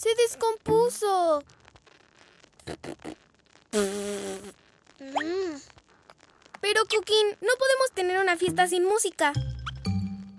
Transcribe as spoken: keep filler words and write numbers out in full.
Se descompuso. Pero, Cookie, no podemos tener una fiesta sin música.